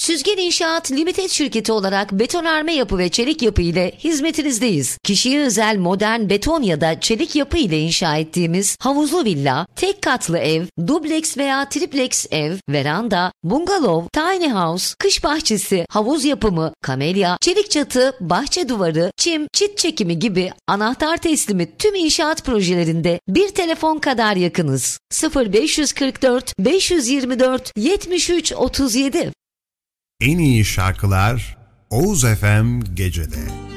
Süzgen İnşaat Limited şirketi olarak betonarme yapı ve çelik yapı ile hizmetinizdeyiz. Kişiye özel modern beton ya da çelik yapı ile inşa ettiğimiz havuzlu villa, tek katlı ev, dubleks veya triplex ev, veranda, bungalov, tiny house, kış bahçesi, havuz yapımı, kamelya, çelik çatı, bahçe duvarı, çim, çit çekimi gibi anahtar teslimi tüm inşaat projelerinde bir telefon kadar yakınız. 0544 524 73 37. En iyi şarkılar Oğuz FM Gece'de.